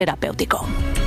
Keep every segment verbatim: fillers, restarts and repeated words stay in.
terapéutico.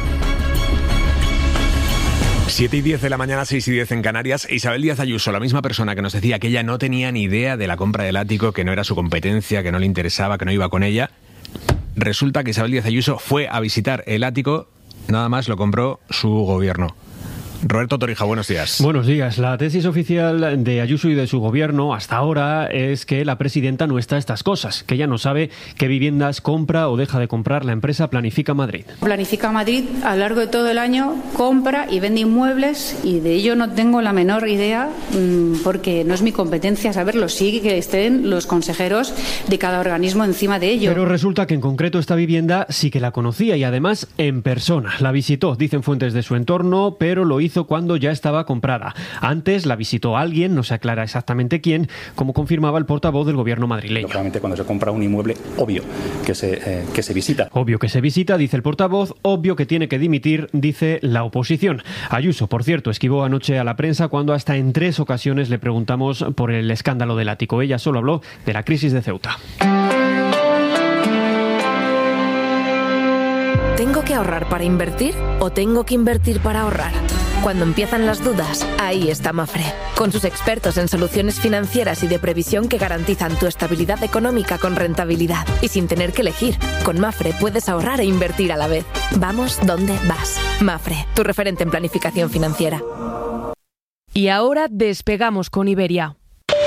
siete y diez de la mañana, seis y diez en Canarias. Isabel Díaz Ayuso, la misma persona que nos decía que ella no tenía ni idea de la compra del ático, que no era su competencia, que no le interesaba, que no iba con ella. Resulta que Isabel Díaz Ayuso fue a visitar el ático, nada más lo compró su gobierno. Roberto Torija, buenos días. Buenos días. La tesis oficial de Ayuso y de su gobierno hasta ahora es que la presidenta no está a estas cosas, que ella no sabe qué viviendas compra o deja de comprar la empresa Planifica Madrid. Planifica Madrid a lo largo de todo el año compra y vende inmuebles y de ello no tengo la menor idea porque no es mi competencia saberlo. Sí que estén los consejeros de cada organismo encima de ello. Pero resulta que en concreto esta vivienda sí que la conocía y además en persona. La visitó, dicen fuentes de su entorno, pero lo hizo cuando ya estaba comprada. Antes la visitó alguien, no se aclara exactamente quién, como confirmaba el portavoz del gobierno madrileño. Lógicamente, cuando se compra un inmueble, obvio que se, eh, que se visita. Obvio que se visita, dice el portavoz, obvio que tiene que dimitir, dice la oposición. Ayuso, por cierto, esquivó anoche a la prensa cuando hasta en tres ocasiones le preguntamos por el escándalo del ático. Ella solo habló de la crisis de Ceuta. ¿Tengo que ahorrar para invertir o tengo que invertir para ahorrar? Cuando empiezan las dudas, ahí está Mafre, con sus expertos en soluciones financieras y de previsión que garantizan tu estabilidad económica con rentabilidad. Y sin tener que elegir, con Mafre puedes ahorrar e invertir a la vez. Vamos donde vas. Mafre, tu referente en planificación financiera. Y ahora despegamos con Iberia.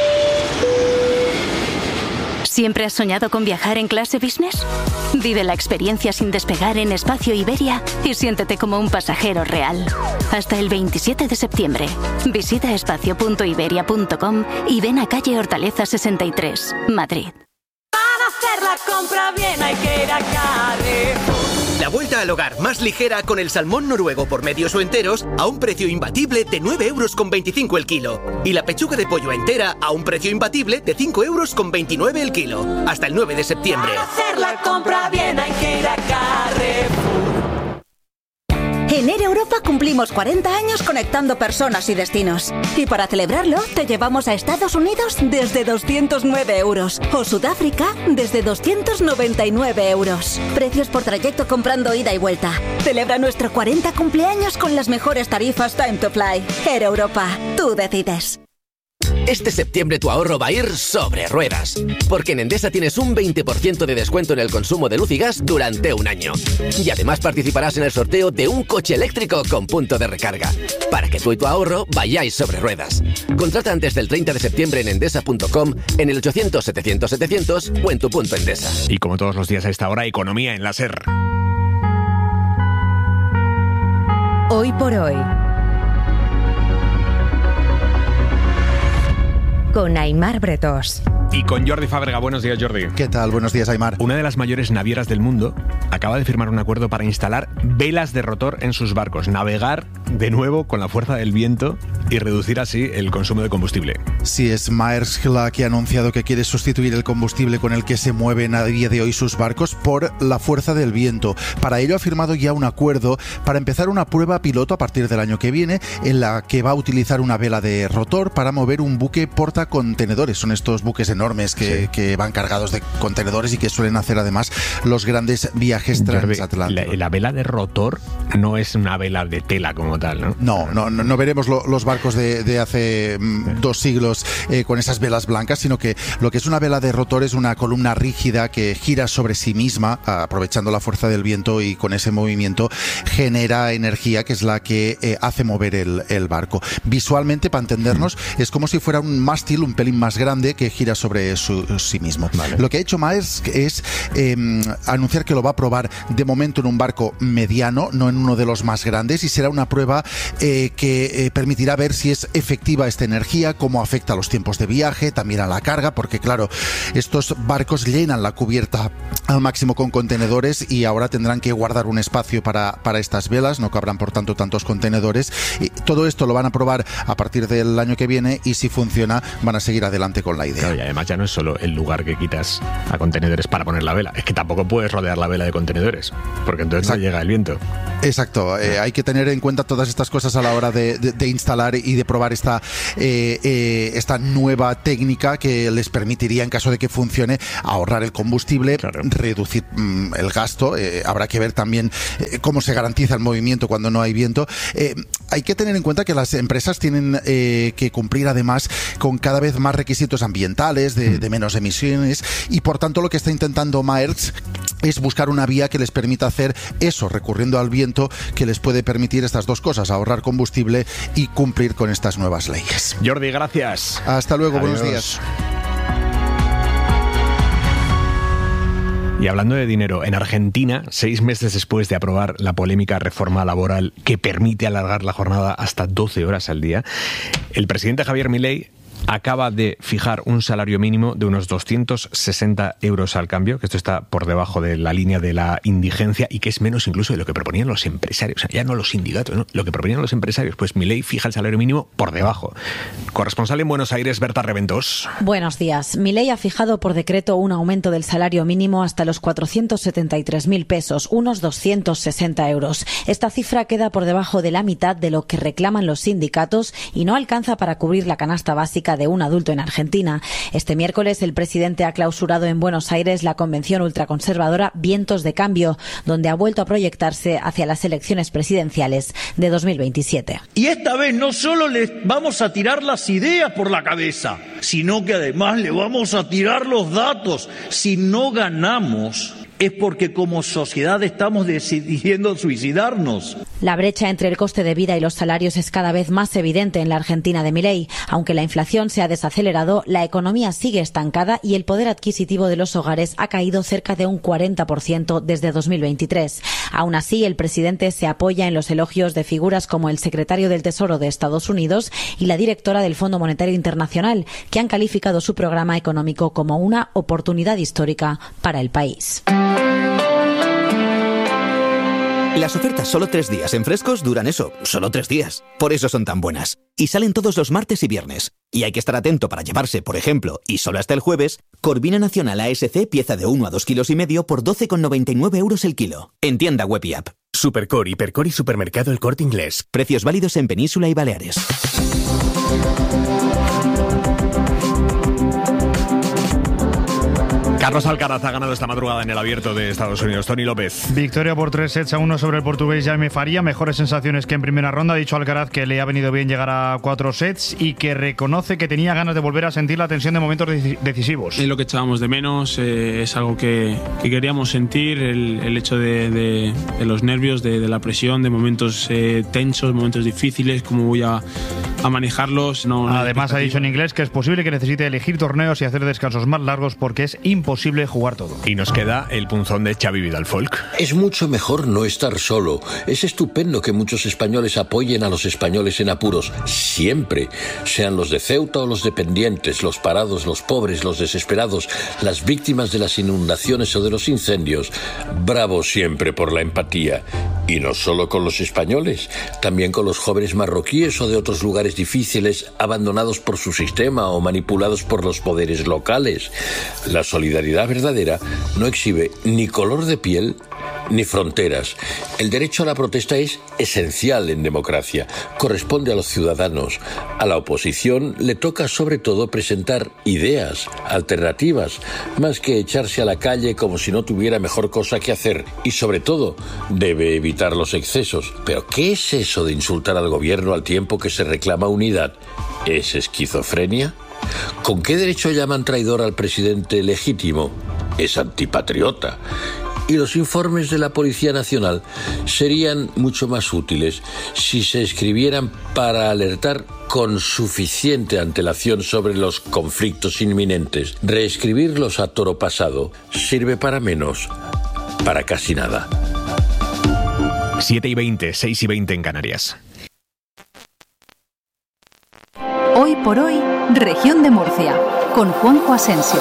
¿Siempre has soñado con viajar en clase business? Vive la experiencia sin despegar en Espacio Iberia y siéntete como un pasajero real. Hasta el veintisiete de septiembre. Visita espacio punto iberia punto com y ven a calle Hortaleza sesenta y tres, Madrid. Para hacer la compra bien hay que ir a Carrefour. La vuelta al hogar más ligera con el salmón noruego por medios o enteros a un precio imbatible de nueve euros con veinticinco el kilo. Y la pechuga de pollo entera a un precio imbatible de cinco euros con veintinueve el kilo. Hasta el nueve de septiembre. Para hacer la compra bien hay que ir a Carrefour. En Air Europa cumplimos cuarenta años conectando personas y destinos. Y para celebrarlo, te llevamos a Estados Unidos desde doscientos nueve euros o Sudáfrica desde doscientos noventa y nueve euros. Precios por trayecto comprando ida y vuelta. Celebra nuestro cuarenta cumpleaños con las mejores tarifas Time to Fly. Air Europa, tú decides. Este septiembre tu ahorro va a ir sobre ruedas, porque en Endesa tienes un veinte por ciento de descuento en el consumo de luz y gas durante un año. Y además participarás en el sorteo de un coche eléctrico con punto de recarga, para que tú y tu ahorro vayáis sobre ruedas. Contrata antes del treinta de septiembre en endesa punto com, en el ochocientos setecientos setecientos o en tu punto Endesa. Y como todos los días a esta hora, economía en la SER. Hoy por hoy, con Aimar Bretós. Y con Jordi Fábrega. Buenos días, Jordi. ¿Qué tal? Buenos días, Aimar. Una de las mayores navieras del mundo acaba de firmar un acuerdo para instalar velas de rotor en sus barcos, navegar de nuevo con la fuerza del viento y reducir así el consumo de combustible. Sí, es Maersk la que ha anunciado que quiere sustituir el combustible con el que se mueven a día de hoy sus barcos por la fuerza del viento. Para ello ha firmado ya un acuerdo para empezar una prueba piloto a partir del año que viene, en la que va a utilizar una vela de rotor para mover un buque portacontenedores. Son estos buques enormes que, sí. que van cargados de contenedores y que suelen hacer además los grandes viajes transatlánticos. La, la vela de rotor no es una vela de tela como tal, ¿no? No, no, no, no veremos lo, los barcos de, de hace mm, dos siglos eh, con esas velas blancas, sino que lo que es una vela de rotor es una columna rígida que gira sobre sí misma, aprovechando la fuerza del viento, y con ese movimiento genera energía que es la que eh, hace mover el, el barco. Visualmente, para entendernos, mm. es como si fuera un mástil un pelín más grande que gira sobre su, sí mismo. Vale. Lo que ha hecho Maersk es eh, anunciar que lo va a probar de momento en un barco mediano, no en uno de los más grandes, y será una prueba eh, que eh, permitirá ver si es efectiva esta energía, cómo afecta a los tiempos de viaje, también a la carga, porque claro, estos barcos llenan la cubierta al máximo con contenedores y ahora tendrán que guardar un espacio para, para estas velas, no cabrán por tanto tantos contenedores. Y todo esto lo van a probar a partir del año que viene y si funciona van a seguir adelante con la idea. Claro, y además ya no es solo el lugar que quitas a contenedores para poner la vela, es que tampoco puedes rodear la vela de contenedores, porque entonces Exacto. no llega el viento. Exacto, eh, hay que tener en cuenta todas estas cosas a la hora de, de, de instalar y de probar esta, eh, eh, esta nueva técnica que les permitiría, en caso de que funcione, ahorrar el combustible, claro. reducir mm, el gasto. Eh, habrá que ver también eh, cómo se garantiza el movimiento cuando no hay viento. Eh, hay que tener en cuenta que las empresas tienen eh, que cumplir además con cada vez más requisitos ambientales, de, de menos emisiones, y por tanto lo que está intentando Maersk es buscar una vía que les permita hacer eso, recurriendo al viento, que les puede permitir estas dos cosas, ahorrar combustible y cumplir con estas nuevas leyes. Jordi, gracias. Hasta luego, Adiós. Buenos días. Y hablando de dinero, en Argentina, seis meses después de aprobar la polémica reforma laboral que permite alargar la jornada hasta doce horas al día, el presidente Javier Milei acaba de fijar un salario mínimo de unos doscientos sesenta euros al cambio, que esto está por debajo de la línea de la indigencia y que es menos incluso de lo que proponían los empresarios. O sea, ya no los sindicatos, ¿no? Lo que proponían los empresarios. Pues Milei fija el salario mínimo por debajo. Corresponsal en Buenos Aires, Berta Reventós. Buenos días. Milei ha fijado por decreto un aumento del salario mínimo hasta los cuatrocientos setenta y tres mil pesos, unos doscientos sesenta euros. Esta cifra queda por debajo de la mitad de lo que reclaman los sindicatos y no alcanza para cubrir la canasta básica de un adulto en Argentina. Este miércoles el presidente ha clausurado en Buenos Aires la convención ultraconservadora Vientos de Cambio, donde ha vuelto a proyectarse hacia las elecciones presidenciales de dos mil veintisiete. Y esta vez no solo les vamos a tirar las ideas por la cabeza, sino que además le vamos a tirar los datos. Si no ganamos, es porque como sociedad estamos decidiendo suicidarnos. La brecha entre el coste de vida y los salarios es cada vez más evidente en la Argentina de Milei. Aunque la inflación se ha desacelerado, la economía sigue estancada y el poder adquisitivo de los hogares ha caído cerca de un cuarenta por ciento desde dos mil veintitrés. Aún así, el presidente se apoya en los elogios de figuras como el secretario del Tesoro de Estados Unidos y la directora del Fondo Monetario Internacional, que han calificado su programa económico como una oportunidad histórica para el país. Las ofertas solo tres días en Frescos duran eso, solo tres días. Por eso son tan buenas. Y salen todos los martes y viernes. Y hay que estar atento para llevarse, por ejemplo, y solo hasta el jueves, Corvina Nacional A S C pieza de uno a dos kilos y medio por doce con noventa y nueve euros el kilo. En tienda web y app. Supercor, Hipercor y Supermercado El Corte Inglés. Precios válidos en Península y Baleares. Carlos Alcaraz ha ganado esta madrugada en el Abierto de Estados Unidos. Tony López. Victoria por tres sets a uno sobre el portugués Jaime Faria. Mejores sensaciones que en primera ronda. Ha dicho Alcaraz que le ha venido bien llegar a cuatro sets y que reconoce que tenía ganas de volver a sentir la tensión de momentos decisivos. Es lo que echábamos de menos, eh, es algo que, que queríamos sentir, el, el hecho de, de, de los nervios, de, de la presión, de momentos eh, tensos, momentos difíciles, cómo voy a, a manejarlos. No, no Además ha dicho en inglés que es posible que necesite elegir torneos y hacer descansos más largos porque es imposible jugar todo. Y nos queda el punzón de Xavi Vidal Folk. Es mucho mejor no estar solo. Es estupendo que muchos españoles apoyen a los españoles en apuros, siempre, sean los de Ceuta o los dependientes, los parados, los pobres, los desesperados, las víctimas de las inundaciones o de los incendios. Bravo siempre por la empatía. Y no solo con los españoles, también con los jóvenes marroquíes o de otros lugares difíciles, abandonados por su sistema o manipulados por los poderes locales. La solidaridad verdadera no exhibe ni color de piel ni fronteras. El derecho a la protesta es esencial en democracia. Corresponde a los ciudadanos. A la oposición le toca sobre todo presentar ideas, alternativas, más que echarse a la calle como si no tuviera mejor cosa que hacer. Y sobre todo, debe evitar los excesos. ¿Pero qué es eso de insultar al gobierno al tiempo que se reclama unidad? ¿Es esquizofrenia? ¿Con qué derecho llaman traidor al presidente legítimo? Es antipatriota. Y los informes de la Policía Nacional serían mucho más útiles si se escribieran para alertar con suficiente antelación sobre los conflictos inminentes. Reescribirlos a toro pasado sirve para menos, para casi nada. siete y veinte, seis y veinte en Canarias. Hoy por hoy, Región de Murcia, con Juanjo Asensio.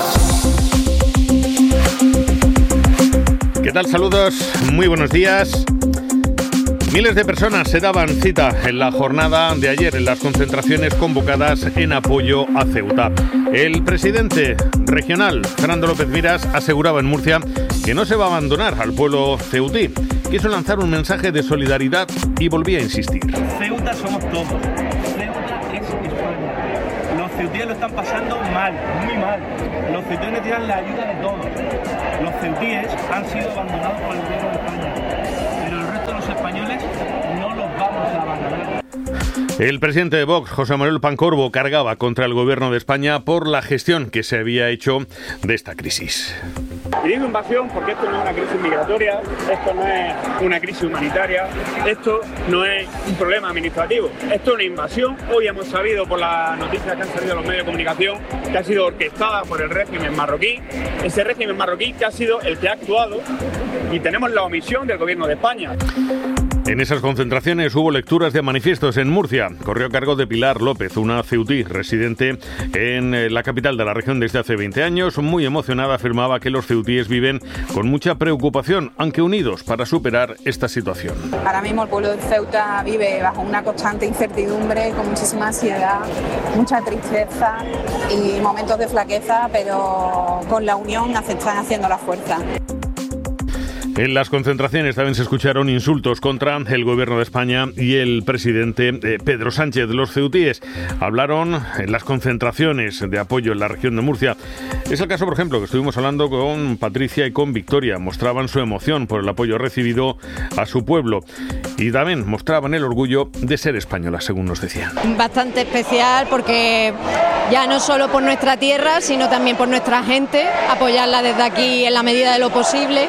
¿Qué tal? Saludos, muy buenos días. Miles de personas se daban cita en la jornada de ayer en las concentraciones convocadas en apoyo a Ceuta. El presidente regional, Fernando López Miras, aseguraba en Murcia que no se va a abandonar al pueblo ceutí quiso lanzar un mensaje de solidaridad y volvía a insistir. Ceuta somos todos. Ceuta es España. Los ceutíes lo están pasando mal, muy mal. Los ceutíes necesitan la ayuda de todos. Los ceutíes han sido abandonados por el gobierno de España. Pero el resto de los españoles no los vamos a abandonar. El presidente de Vox, José Manuel Pancorbo, cargaba contra el gobierno de España por la gestión que se había hecho de esta crisis. Y digo invasión porque esto no es una crisis migratoria, esto no es una crisis humanitaria, esto no es un problema administrativo, esto es una invasión. Hoy hemos sabido por las noticias que han salido en los medios de comunicación que ha sido orquestada por el régimen marroquí, ese régimen marroquí que ha sido el que ha actuado, y tenemos la omisión del gobierno de España. En esas concentraciones hubo lecturas de manifiestos en Murcia. Corrió a cargo de Pilar López, una ceutí residente en la capital de la región desde hace veinte años. Muy emocionada afirmaba que los ceutíes viven con mucha preocupación, aunque unidos para superar esta situación. Ahora mismo el pueblo de Ceuta vive bajo una constante incertidumbre, con muchísima ansiedad, mucha tristeza y momentos de flaqueza, pero con la unión se están haciendo la fuerza. En las concentraciones también se escucharon insultos contra el gobierno de España y el presidente eh, Pedro Sánchez. Los ceutíes hablaron en las concentraciones de apoyo en la región de Murcia. Es el caso, por ejemplo, que estuvimos hablando con Patricia y con Victoria. Mostraban su emoción por el apoyo recibido a su pueblo y también mostraban el orgullo de ser españolas, según nos decían. Bastante especial porque ya no solo por nuestra tierra, sino también por nuestra gente, apoyarla desde aquí en la medida de lo posible.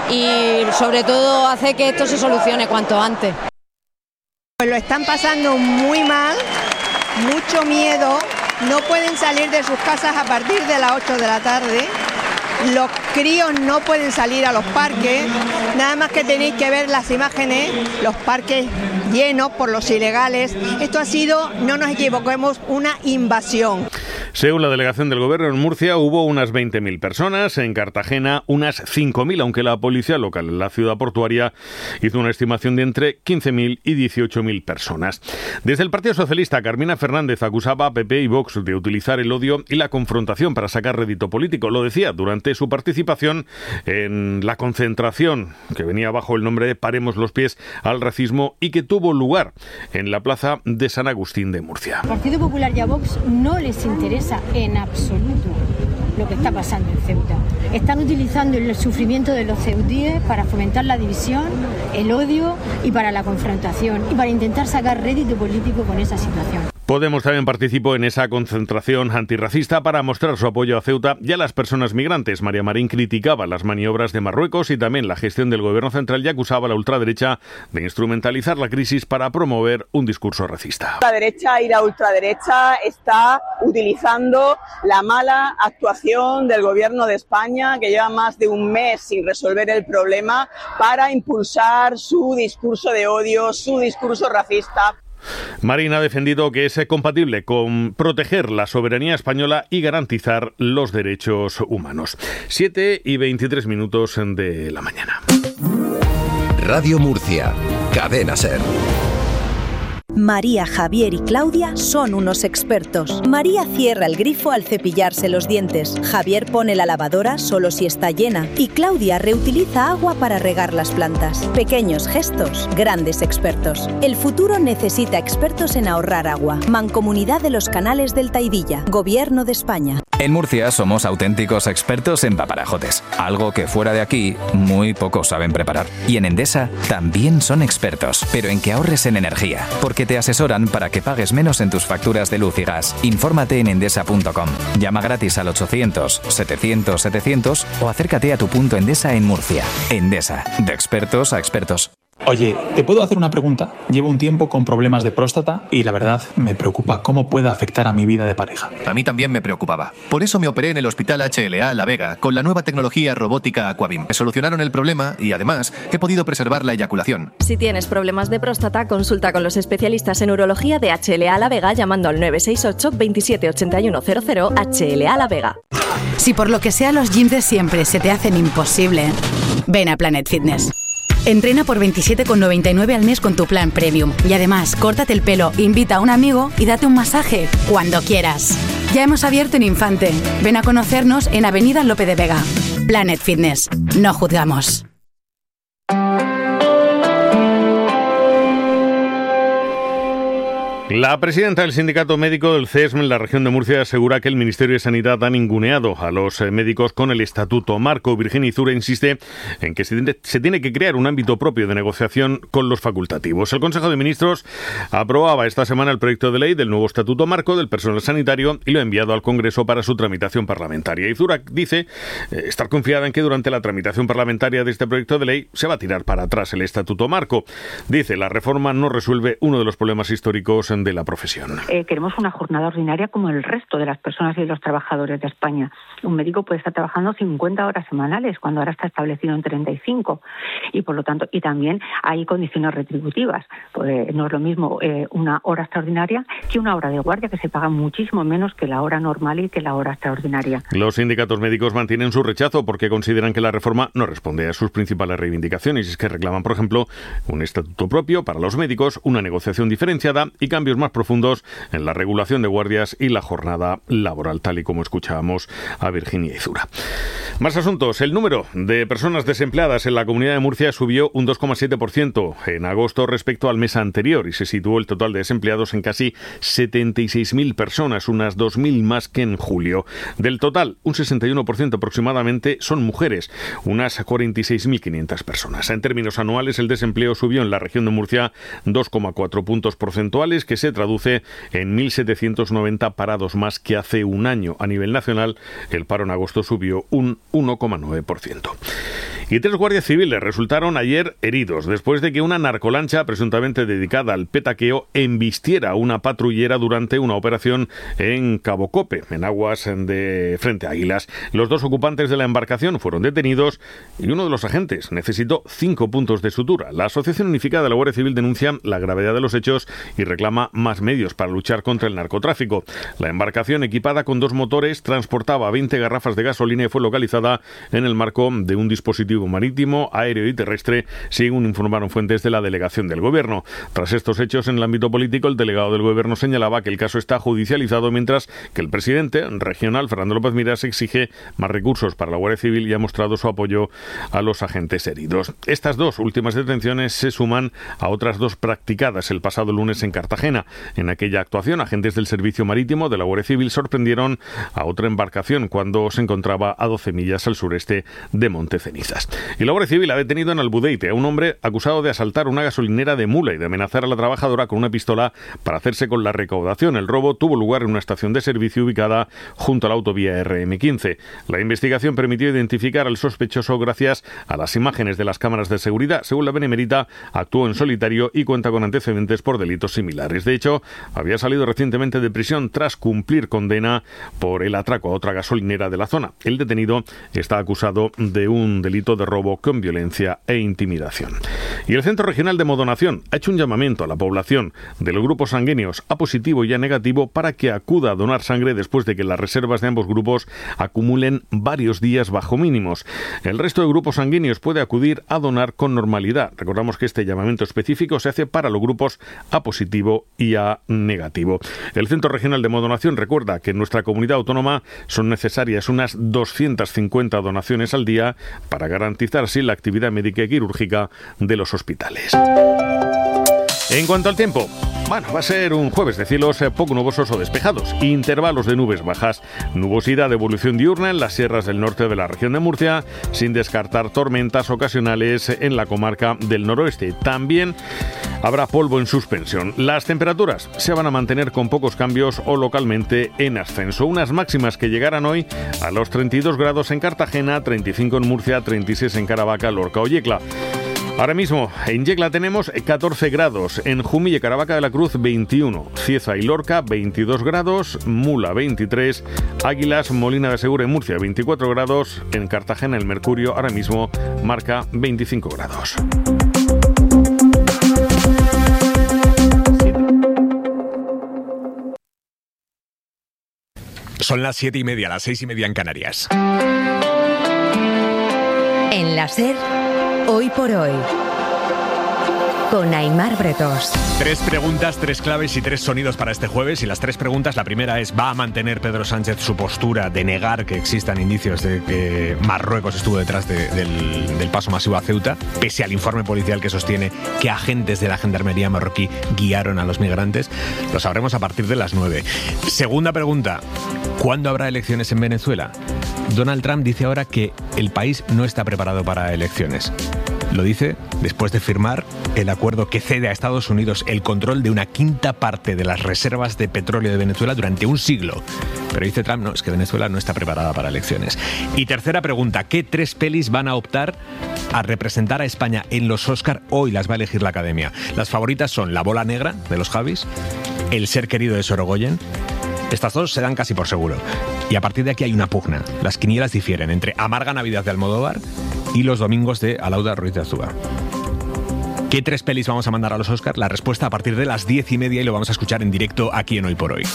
Y sobre todo hace que esto se solucione cuanto antes. Pues lo están pasando muy mal, mucho miedo, no pueden salir de sus casas a partir de las ocho de la tarde, los críos no pueden salir a los parques, nada más que tenéis que ver las imágenes, los parques llenos por los ilegales. Esto ha sido, no nos equivoquemos, una invasión. Según la delegación del gobierno en Murcia, hubo unas veinte mil personas, en Cartagena unas cinco mil, aunque la policía local en la ciudad portuaria hizo una estimación de entre quince mil y dieciocho mil personas. Desde el Partido Socialista, Carmina Fernández acusaba a P P y Vox de utilizar el odio y la confrontación para sacar rédito político. Lo decía durante su participación en la concentración que venía bajo el nombre de Paremos los pies al racismo y que tuvo lugar en la plaza de San Agustín de Murcia. Al Partido Popular y a Vox no les interesa en absoluto lo que está pasando en Ceuta. Están utilizando el sufrimiento de los ceutíes para fomentar la división, el odio y para la confrontación y para intentar sacar rédito político con esa situación. Podemos también participó en esa concentración antirracista para mostrar su apoyo a Ceuta y a las personas migrantes. María Marín criticaba las maniobras de Marruecos y también la gestión del gobierno central y acusaba a la ultraderecha de instrumentalizar la crisis para promover un discurso racista. La derecha y la ultraderecha está utilizando la mala actuación del gobierno de España, que lleva más de un mes sin resolver el problema, para impulsar su discurso de odio, su discurso racista. Marín ha defendido que es compatible con proteger la soberanía española y garantizar los derechos humanos. siete y veintitrés minutos de la mañana. Radio Murcia, Cadena SER. María, Javier y Claudia son unos expertos. María cierra el grifo al cepillarse los dientes. Javier pone la lavadora solo si está llena. Y Claudia reutiliza agua para regar las plantas. Pequeños gestos, grandes expertos. El futuro necesita expertos en ahorrar agua. Mancomunidad de los Canales del Taidilla. Gobierno de España. En Murcia somos auténticos expertos en paparajotes. Algo que fuera de aquí muy pocos saben preparar. Y en Endesa también son expertos. Pero en que ahorres en energía. Porque te asesoran para que pagues menos en tus facturas de luz y gas. Infórmate en endesa punto com. Llama gratis al ochocientos, setecientos, setecientos o acércate a tu punto Endesa en Murcia. Endesa, de expertos a expertos. Oye, ¿te puedo hacer una pregunta? Llevo un tiempo con problemas de próstata y la verdad me preocupa cómo puede afectar a mi vida de pareja. A mí también me preocupaba. Por eso me operé en el Hospital H L A La Vega con la nueva tecnología robótica Aquabim. Me solucionaron el problema y además he podido preservar la eyaculación. Si tienes problemas de próstata, consulta con los especialistas en urología de H L A La Vega llamando al nueve seis ocho, veintisiete ochenta y uno cero cero H L A La Vega. Si por lo que sea los gyms de siempre se te hacen imposible, ven a Planet Fitness. Entrena por veintisiete con noventa y nueve al mes con tu plan Premium. Y además, córtate el pelo, invita a un amigo y date un masaje cuando quieras. Ya hemos abierto en Infante. Ven a conocernos en Avenida Lope de Vega. Planet Fitness. No juzgamos. La presidenta del sindicato médico del C E S M en la región de Murcia asegura que el Ministerio de Sanidad ha ninguneado a los médicos con el Estatuto Marco. Virginia Izura insiste en que se tiene que crear un ámbito propio de negociación con los facultativos. El Consejo de Ministros aprobaba esta semana el proyecto de ley del nuevo Estatuto Marco del personal sanitario y lo ha enviado al Congreso para su tramitación parlamentaria. Izura dice eh, estar confiada en que durante la tramitación parlamentaria de este proyecto de ley se va a tirar para atrás el Estatuto Marco. Dice, la reforma no resuelve uno de los problemas históricos de la profesión. Eh, queremos una jornada ordinaria como el resto de las personas y los trabajadores de España. Un médico puede estar trabajando cincuenta horas semanales, cuando ahora está establecido en treinta y cinco. Y por lo tanto, y también hay condiciones retributivas. Pues no es lo mismo eh, una hora extraordinaria que una hora de guardia, que se paga muchísimo menos que la hora normal y que la hora extraordinaria. Los sindicatos médicos mantienen su rechazo porque consideran que la reforma no responde a sus principales reivindicaciones. Es que reclaman, por ejemplo, un estatuto propio para los médicos, una negociación diferenciada y cambios más profundos en la regulación de guardias y la jornada laboral, tal y como escuchábamos a Virginia Izura. Más asuntos. El número de personas desempleadas en la Comunidad de Murcia subió un dos coma siete por ciento en agosto respecto al mes anterior y se situó el total de desempleados en casi setenta y seis mil personas, unas dos mil más que en julio. Del total, un sesenta y uno por ciento aproximadamente son mujeres, unas cuarenta y seis mil quinientas personas. En términos anuales, el desempleo subió en la región de Murcia dos coma cuatro puntos porcentuales, que se traduce en mil setecientos noventa parados más que hace un año. A nivel nacional, el paro en agosto subió un uno coma nueve por ciento. Y tres guardias civiles resultaron ayer heridos después de que una narcolancha presuntamente dedicada al petaqueo embistiera a una patrullera durante una operación en Cabo Cope, en aguas de Frente Águilas. Los dos ocupantes de la embarcación fueron detenidos y uno de los agentes necesitó cinco puntos de sutura. La Asociación Unificada de la Guardia Civil denuncia la gravedad de los hechos y reclama más medios para luchar contra el narcotráfico. La embarcación, equipada con dos motores, transportaba veinte garrafas de gasolina y fue localizada en el marco de un dispositivo marítimo, aéreo y terrestre, según informaron fuentes de la delegación del Gobierno. Tras estos hechos en el ámbito político, el delegado del Gobierno señalaba que el caso está judicializado, mientras que el presidente regional, Fernando López Miras, exige más recursos para la Guardia Civil y ha mostrado su apoyo a los agentes heridos. Estas dos últimas detenciones se suman a otras dos practicadas el pasado lunes en Cartagena. En aquella actuación, agentes del Servicio Marítimo de la Guardia Civil sorprendieron a otra embarcación cuando se encontraba a doce millas al sureste de Montecenizas. Y la Guardia Civil ha detenido en Albudeite a un hombre acusado de asaltar una gasolinera de Mula y de amenazar a la trabajadora con una pistola para hacerse con la recaudación. El robo tuvo lugar en una estación de servicio ubicada junto a la autovía erre eme quince. La investigación permitió identificar al sospechoso gracias a las imágenes de las cámaras de seguridad. Según la Benemérita, actuó en solitario y cuenta con antecedentes por delitos similares. De hecho, había salido recientemente de prisión tras cumplir condena por el atraco a otra gasolinera de la zona. El detenido está acusado de un delito de robo con violencia e intimidación. Y el Centro Regional de Hemodonación ha hecho un llamamiento a la población de los grupos sanguíneos A positivo y A negativo para que acuda a donar sangre después de que las reservas de ambos grupos acumulen varios días bajo mínimos. El resto de grupos sanguíneos puede acudir a donar con normalidad. Recordamos que este llamamiento específico se hace para los grupos A positivo y A negativo. El Centro Regional de Hemodonación recuerda que en nuestra comunidad autónoma son necesarias unas doscientas cincuenta donaciones al día para garantizar así la actividad médica y quirúrgica de los hospitales. En cuanto al tiempo, bueno, va a ser un jueves de cielos poco nubosos o despejados, intervalos de nubes bajas, nubosidad de evolución diurna en las sierras del norte de la región de Murcia, sin descartar tormentas ocasionales en la comarca del noroeste. También habrá polvo en suspensión. Las temperaturas se van a mantener con pocos cambios o localmente en ascenso. Unas máximas que llegarán hoy a los treinta y dos grados en Cartagena, treinta y cinco en Murcia, treinta y seis en Caravaca, Lorca o Yecla. Ahora mismo en Yecla tenemos catorce grados, en Jumilla y Caravaca de la Cruz veintiuno, Cieza y Lorca veintidós grados, Mula veintitrés, Águilas, Molina de Segura y Murcia veinticuatro grados, en Cartagena el mercurio ahora mismo marca veinticinco grados. Son las siete y media, las seis y media en Canarias. En la SER, hoy por hoy. con Aimar Bretos. Tres preguntas, tres claves y tres sonidos para este jueves. Y las tres preguntas, la primera es: ¿va a mantener Pedro Sánchez su postura de negar que existan indicios de que Marruecos estuvo detrás de, del, del paso masivo a Ceuta, pese al informe policial que sostiene que agentes de la gendarmería marroquí guiaron a los migrantes? Lo sabremos a partir de las nueve. Segunda pregunta: ¿cuándo habrá elecciones en Venezuela? Donald Trump dice ahora que el país no está preparado para elecciones. Lo dice después de firmar el acuerdo que cede a Estados Unidos el control de una quinta parte de las reservas de petróleo de Venezuela durante un siglo. Pero dice Trump, no, es que Venezuela no está preparada para elecciones. Y tercera pregunta: ¿qué tres pelis van a optar a representar a España en los Oscar? Hoy las va a elegir la Academia. Las favoritas son La bola negra, de los Javis, El ser querido, de Sorogoyen. Estas dos se dan casi por seguro. Y a partir de aquí hay una pugna. Las quinielas difieren entre Amarga Navidad, de Almodóvar, y Los domingos, de Alauda Ruiz de Azúa. ¿Qué tres pelis vamos a mandar a los Oscars? La respuesta a partir de las diez y media, y lo vamos a escuchar en directo aquí en Hoy por Hoy.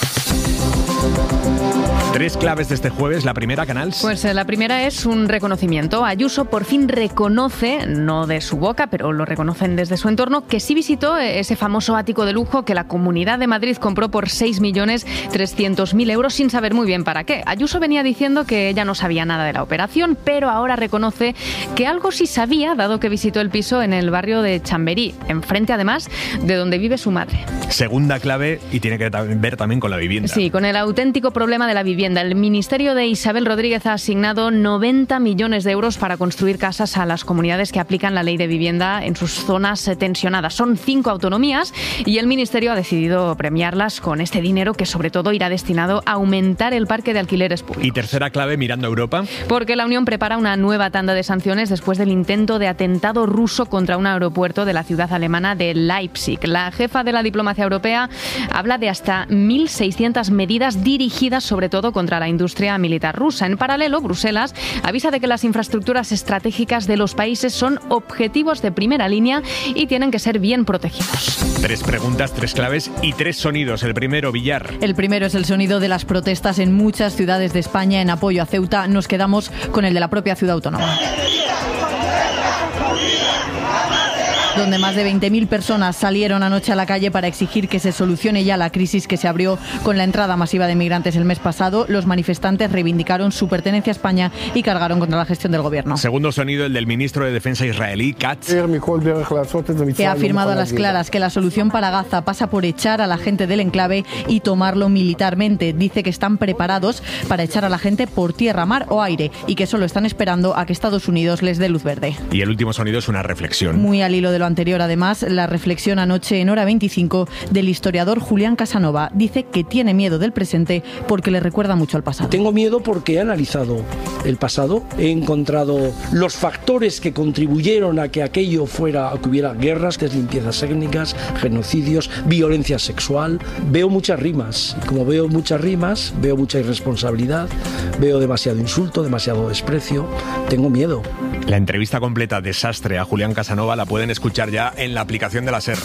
Tres claves de este jueves. La primera, Canals. Pues eh, la primera es un reconocimiento. Ayuso por fin reconoce, no de su boca, pero lo reconocen desde su entorno, que sí visitó ese famoso ático de lujo que la Comunidad de Madrid compró por seis millones trescientos mil euros sin saber muy bien para qué. Ayuso venía diciendo que ella no sabía nada de la operación, pero ahora reconoce que algo sí sabía, dado que visitó el piso en el barrio de Chamberí, enfrente además de donde vive su madre. Segunda clave, y tiene que ver también con la vivienda. Sí, con el auténtico problema de la vivienda. El Ministerio de Isabel Rodríguez ha asignado noventa millones de euros para construir casas a las comunidades que aplican la ley de vivienda en sus zonas tensionadas. Son cinco autonomías y el Ministerio ha decidido premiarlas con este dinero, que sobre todo irá destinado a aumentar el parque de alquileres públicos. Y tercera clave, mirando a Europa. Porque la Unión prepara una nueva tanda de sanciones después del intento de atentado ruso contra un aeropuerto de la ciudad alemana de Leipzig. La jefa de la diplomacia europea habla de hasta mil seiscientas medidas dirigidas sobre todo contra la industria militar rusa. En paralelo, Bruselas avisa de que las infraestructuras estratégicas de los países son objetivos de primera línea y tienen que ser bien protegidos. Tres preguntas, tres claves y tres sonidos. El primero, Villar. El primero es el sonido de las protestas en muchas ciudades de España en apoyo a Ceuta. Nos quedamos con el de la propia ciudad autónoma, donde más de veinte mil personas salieron anoche a la calle para exigir que se solucione ya la crisis que se abrió con la entrada masiva de migrantes el mes pasado. Los manifestantes reivindicaron su pertenencia a España y cargaron contra la gestión del gobierno. Segundo sonido, el del ministro de Defensa israelí, Katz, que ha afirmado a las claras que la solución para Gaza pasa por echar a la gente del enclave y tomarlo militarmente. Dice que están preparados para echar a la gente por tierra, mar o aire, y que solo están esperando a que Estados Unidos les dé luz verde. Y el último sonido es una reflexión. Muy al hilo de lo anterior, además, la reflexión anoche en Hora veinticinco del historiador Julián Casanova. Dice que tiene miedo del presente porque le recuerda mucho al pasado. Tengo miedo porque he analizado el pasado, he encontrado los factores que contribuyeron a que aquello fuera, a que hubiera guerras, limpiezas étnicas, genocidios, violencia sexual. Veo muchas rimas. Como veo muchas rimas, veo mucha irresponsabilidad, veo demasiado insulto, demasiado desprecio. Tengo miedo. La entrevista completa, Desastre, a Julián Casanova la pueden escuchar ya en la aplicación de la SER.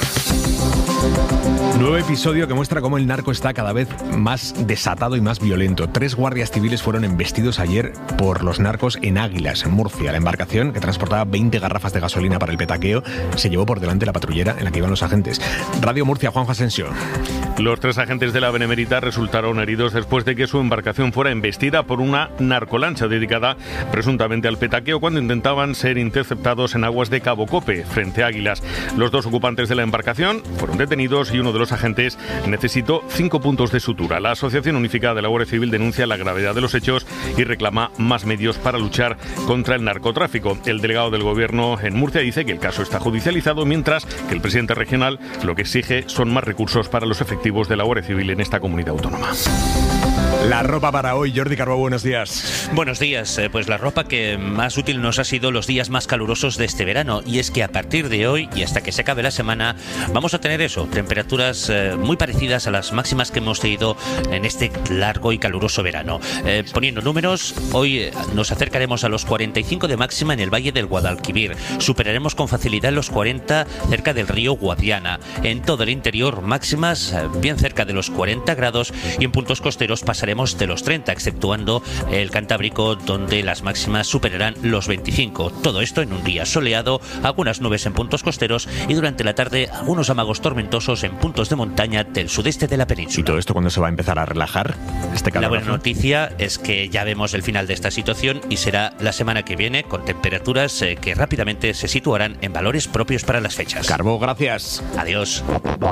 Nuevo episodio que muestra cómo el narco está cada vez más desatado y más violento. Tres guardias civiles fueron embestidos ayer por los narcos en Águilas, en Murcia. La embarcación, que transportaba veinte garrafas de gasolina para el petaqueo, se llevó por delante la patrullera en la que iban los agentes. Radio Murcia, Juanjo Asensio. Los tres agentes de la Benemérita resultaron heridos después de que su embarcación fuera embestida por una narcolancha dedicada presuntamente al petaqueo cuando intentaban ser interceptados en aguas de Cabo Cope, frente a Águilas. Los dos ocupantes de la embarcación fueron detenidos y uno de los agentes necesitó cinco puntos de sutura. La Asociación Unificada de la Guardia Civil denuncia la gravedad de los hechos y reclama más medios para luchar contra el narcotráfico. El delegado del Gobierno en Murcia dice que el caso está judicializado, mientras que el presidente regional lo que exige son más recursos para los efectivos de la Guardia Civil en esta comunidad autónoma. La ropa para hoy, Jordi Carbó, buenos días. Buenos días, pues la ropa que más útil nos ha sido los días más calurosos de este verano, y es que a partir de hoy y hasta que se acabe la semana vamos a tener eso, temperaturas eh, muy parecidas a las máximas que hemos tenido en este largo y caluroso verano. Eh, poniendo números, hoy eh, nos acercaremos a los cuarenta y cinco de máxima en el Valle del Guadalquivir, superaremos con facilidad los cuarenta cerca del río Guadiana. En todo el interior, máximas eh, bien cerca de los cuarenta grados, y en puntos costeros costeros pasaremos de los treinta, exceptuando el Cantábrico, donde las máximas superarán los veinticinco. Todo esto en un día soleado, algunas nubes en puntos costeros y durante la tarde algunos amagos tormentosos en puntos de montaña del sudeste de la península. ¿Y todo esto cuándo se va a empezar a relajar? Este la buena noticia es que ya vemos el final de esta situación y será la semana que viene con temperaturas eh, que rápidamente se situarán en valores propios para las fechas. Carbo, gracias. Adiós.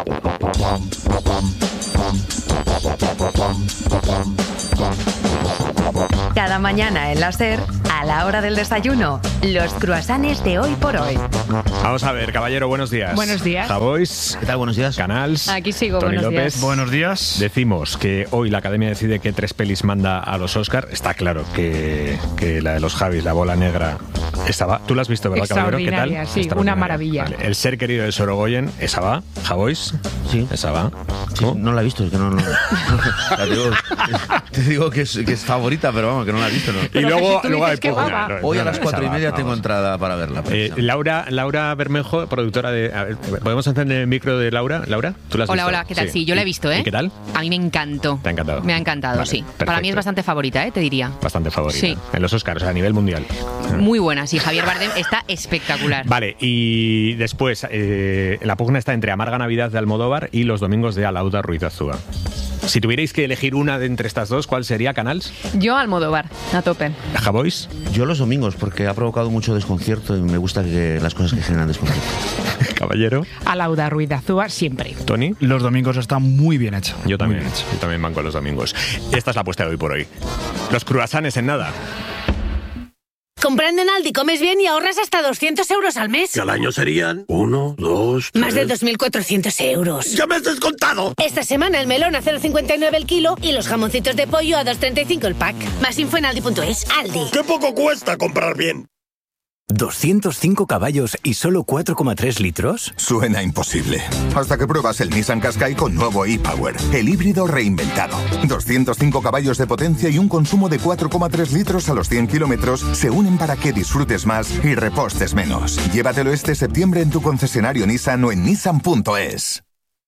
Cada mañana en la SER, a la hora del desayuno, los croissants de Hoy por Hoy. Vamos a ver, caballero, buenos días. Buenos días. Javois. ¿Qué tal? Buenos días. Canals. Aquí sigo, Toni buenos López. días. Buenos días. Decimos que hoy la Academia decide qué tres pelis manda a los Oscar. Está claro que, que la de los Javis, La Bola Negra, esa va. ¿Tú la has visto, verdad, caballero? ¿Qué tal? Sí, una maravilla. Vale. El ser querido de Sorogoyen, esa va. Javois. Sí. Esa va. Sí, no la he visto, es que no... no, no te, digo, te digo que es, que es favorita, pero vamos, que no la he visto. No. Y luego, si luego hay que pugna. no, Hoy a las cuatro y media va, tengo entrada para verla. Eh, Laura, Laura Bermejo, productora de... A ver, ¿podemos encender el micro de Laura? Laura, ¿tú la has Hola, visto? hola, ¿qué tal? Sí, sí yo la he visto, ¿eh? ¿Y qué tal? A mí me encantó. ¿Te ha encantado? Me ha encantado, vale, sí. Perfecto. Para mí es bastante favorita, ¿eh? Te diría. Bastante favorita. Sí. En los Oscars, o sea, a nivel mundial. Muy buena, sí. Javier Bardem está espectacular. Vale, y después, eh, la pugna está entre Amarga Navidad de Almodóvar y Los Domingos de Alauda Ruiz Azúa. Si tuvierais que elegir una de entre estas dos, ¿cuál sería, Canals? Yo Almodóvar, a tope. ¿Javois? Yo Los Domingos, porque ha provocado mucho desconcierto y me gusta que las cosas que generan desconcierto. Caballero. Alauda Ruiz Azúa siempre. ¿Toni? Los Domingos está muy bien hecho. Yo también, hecho. Yo también banco Los Domingos. Esta es la apuesta de hoy por hoy. Los croissants en nada. Comprando en Aldi comes bien y ahorras hasta doscientos euros al mes. Que al año serían uno, dos, tres... Más de dos mil cuatrocientos euros. ¡Ya me has descontado! Esta semana el melón a cero coma cincuenta y nueve el kilo y los jamoncitos de pollo a dos coma treinta y cinco el pack. Más info en aldi punto es. Aldi. ¡Qué poco cuesta comprar bien! ¿doscientos cinco caballos y solo cuatro coma tres litros? Suena imposible. Hasta que pruebas el Nissan Qashqai con nuevo e-Power, el híbrido reinventado. doscientos cinco caballos de potencia y un consumo de cuatro coma tres litros a los cien kilómetros se unen para que disfrutes más y repostes menos. Llévatelo este septiembre en tu concesionario Nissan o en nissan punto es.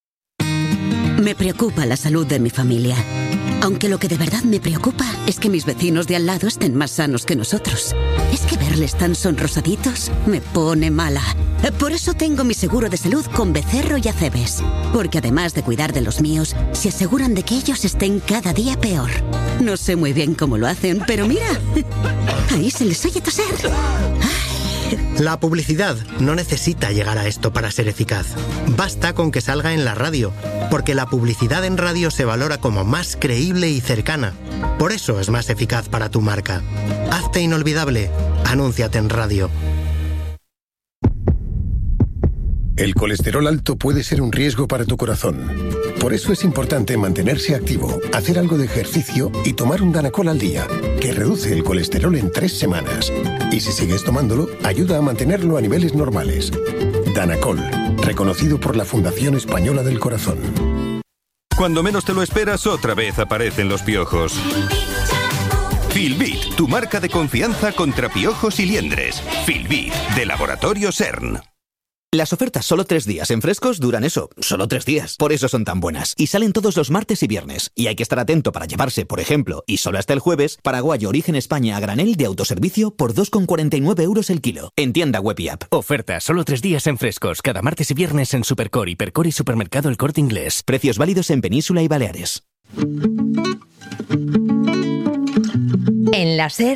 Me preocupa la salud de mi familia. Aunque lo que de verdad me preocupa es que mis vecinos de al lado estén más sanos que nosotros. Es que verles tan sonrosaditos me pone mala. Por eso tengo mi seguro de salud con Becerro y Acebes. Porque además de cuidar de los míos, se aseguran de que ellos estén cada día peor. No sé muy bien cómo lo hacen, pero mira, ahí se les oye toser. La publicidad no necesita llegar a esto para ser eficaz. Basta con que salga en la radio, porque la publicidad en radio se valora como más creíble y cercana. Por eso es más eficaz para tu marca. Hazte inolvidable. Anúnciate en radio. El colesterol alto puede ser un riesgo para tu corazón. Por eso es importante mantenerse activo, hacer algo de ejercicio y tomar un Danacol al día, que reduce el colesterol en tres semanas. Y si sigues tomándolo, ayuda a mantenerlo a niveles normales. Danacol, reconocido por la Fundación Española del Corazón. Cuando menos te lo esperas, otra vez aparecen los piojos. Filbit, tu marca de confianza contra piojos y liendres. Filbit, de Laboratorio CERN. Las ofertas solo tres días en Frescos duran eso, solo tres días. Por eso son tan buenas. Y salen todos los martes y viernes. Y hay que estar atento para llevarse, por ejemplo, y solo hasta el jueves, paraguayo origen España a granel de autoservicio por dos con cuarenta y nueve euros el kilo. En tienda web y app. Oferta solo tres días en Frescos, cada martes y viernes en Supercor, Hipercor y Supermercado El Corte Inglés. Precios válidos en Península y Baleares. En la SER,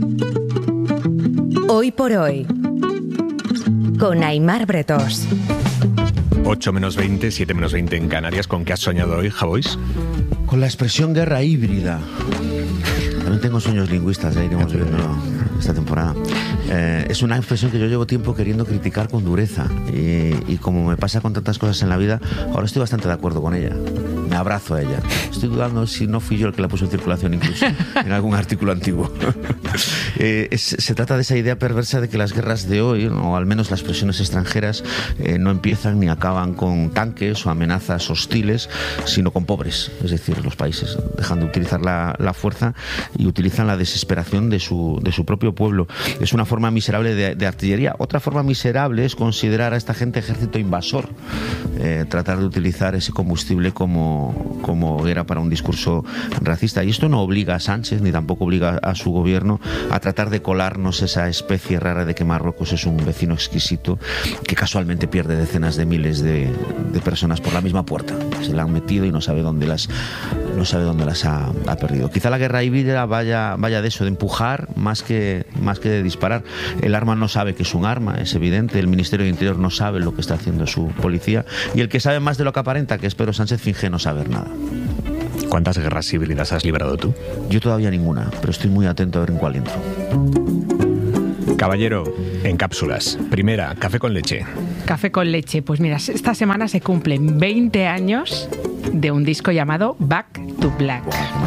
Hoy por Hoy, con Aimar Bretós. ocho menos veinte, siete menos veinte en Canarias. ¿Con qué has soñado hoy, Javois? Con la expresión guerra híbrida. También tengo sueños lingüistas, ya iremos viendo esta temporada. Eh, es una expresión que yo llevo tiempo queriendo criticar con dureza. Y, y como me pasa con tantas cosas en la vida, ahora estoy bastante de acuerdo con ella. Me abrazo a ella. Estoy dudando si no fui yo el que la puso en circulación incluso en algún artículo antiguo. eh, es, se trata de esa idea perversa de que las guerras de hoy, o al menos las presiones extranjeras, eh, no empiezan ni acaban con tanques o amenazas hostiles, sino con pobres. Es decir, los países dejan de utilizar la, la fuerza y utilizan la desesperación de su, de su propio pueblo. Es una forma miserable de, de artillería. Otra forma miserable es considerar a esta gente ejército invasor. Eh, tratar de utilizar ese combustible como como, como era para un discurso racista. Y esto no obliga a Sánchez, ni tampoco obliga a su gobierno a tratar de colarnos esa especie rara de que Marruecos es un vecino exquisito que casualmente pierde decenas de miles de, de personas por la misma puerta. Se la han metido y no sabe dónde las, no sabe dónde las ha, ha perdido. Quizá la guerra híbrida vaya, vaya de eso, de empujar más que, más que de disparar. El arma no sabe que es un arma, es evidente. El Ministerio de Interior no sabe lo que está haciendo su policía. Y el que sabe más de lo que aparenta, que es Pedro Sánchez, finge no saber nada. ¿Cuántas guerras híbridas has librado tú? Yo todavía ninguna, pero estoy muy atento a ver en cuál entro. Caballero, en cápsulas. Primera, café con leche. Café con leche. Pues mira, esta semana se cumplen veinte años de un disco llamado Back to Black.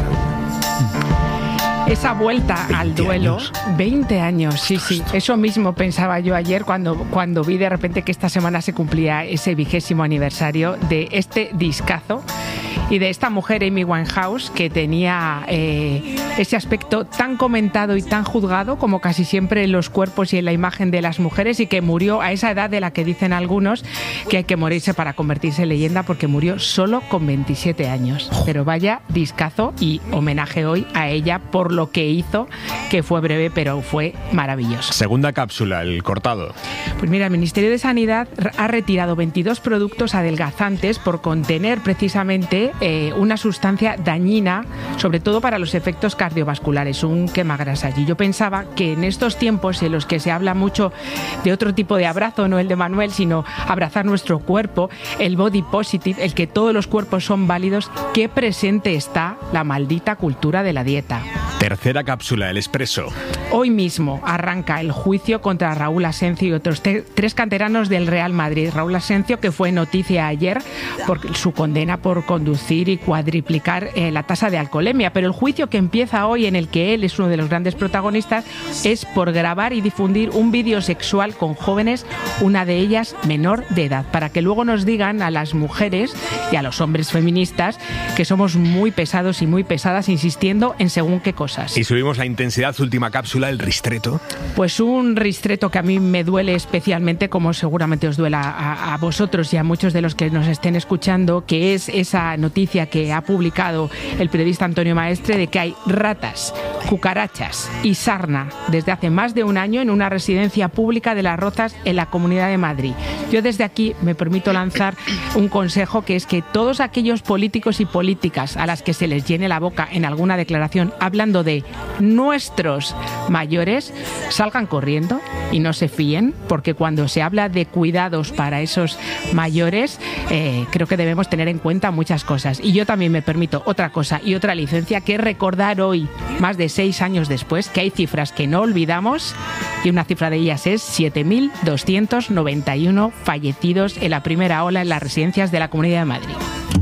Esa vuelta al duelo, años. veinte años, sí, sí. Eso mismo pensaba yo ayer cuando, cuando vi de repente que esta semana se cumplía ese vigésimo aniversario de este discazo y de esta mujer, Amy Winehouse, que tenía eh, ese aspecto tan comentado y tan juzgado como casi siempre en los cuerpos y en la imagen de las mujeres, y que murió a esa edad de la que dicen algunos que hay que morirse para convertirse en leyenda, porque murió solo con veintisiete años. Pero vaya discazo, y homenaje hoy a ella por lo que hizo, que fue breve pero fue maravilloso. Segunda cápsula, el cortado. Pues mira, el Ministerio de Sanidad ha retirado veintidós productos adelgazantes por contener precisamente eh, una sustancia dañina, sobre todo para los efectos cardiovasculares, un quemagrasas. Y yo pensaba que en estos tiempos en los que se habla mucho de otro tipo de abrazo, no el de Manuel, sino abrazar nuestro cuerpo, el body positive, el que todos los cuerpos son válidos, qué presente está la maldita cultura de la dieta. Tercera cápsula, el expreso. Hoy mismo arranca el juicio contra Raúl Asencio y otros te- tres canteranos del Real Madrid. Raúl Asencio, que fue noticia ayer por su condena por conducir y cuadriplicar eh, la tasa de alcoholemia. Pero el juicio que empieza hoy, en el que él es uno de los grandes protagonistas, es por grabar y difundir un vídeo sexual con jóvenes, una de ellas menor de edad, para que luego nos digan a las mujeres y a los hombres feministas que somos muy pesados y muy pesadas insistiendo en según qué cosas. Y subimos la intensidad, última cápsula, el ristreto. Pues un ristreto que a mí me duele especialmente, como seguramente os duela a, a vosotros y a muchos de los que nos estén escuchando, que es esa noticia que ha publicado el periodista Antonio Maestre de que hay ratas, cucarachas y sarna desde hace más de un año en una residencia pública de Las Rozas en la Comunidad de Madrid. Yo desde aquí me permito lanzar un consejo, que es que todos aquellos políticos y políticas a las que se les llene la boca en alguna declaración hablando de nuestros mayores, salgan corriendo y no se fíen, porque cuando se habla de cuidados para esos mayores, eh, creo que debemos tener en cuenta muchas cosas. Y yo también me permito otra cosa y otra licencia, que es recordar hoy, más de seis años después, que hay cifras que no olvidamos, y una cifra de ellas es siete mil doscientos noventa y uno fallecidos en la primera ola en las residencias de la Comunidad de Madrid.